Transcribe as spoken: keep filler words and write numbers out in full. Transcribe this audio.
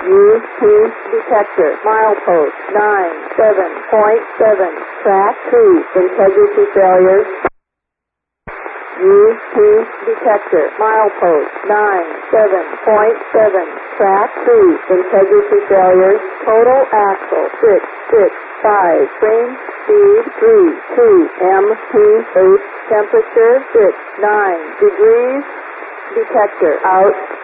U P detector, milepost nine seven point seven, track two, integrity failures. U P detector, milepost nine seven point seven, track two, integrity failures, total axle six six five, frame speed three two, M P eight, temperature six nine degrees, detector out.